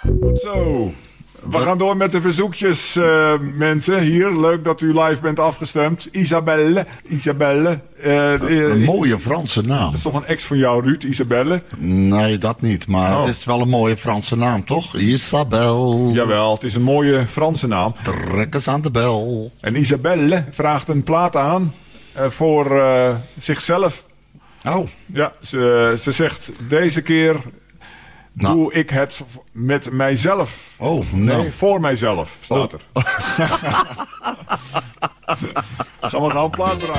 Goed zo. We gaan door met de verzoekjes, mensen. Hier, leuk dat u live bent afgestemd. Isabelle. Een mooie Franse naam. Dat is toch een ex van jou, Ruud, Isabelle? Nee, dat niet. Maar het is wel een mooie Franse naam, toch? Isabel. Jawel, het is een mooie Franse naam. Trek eens aan de bel. En Isabelle vraagt een plaat aan voor zichzelf. Oh. Ja, ze zegt deze keer doe ik het met mijzelf. Oh, nou. Nee, voor mijzelf staat er. Gaan we gaan een plaat draaien.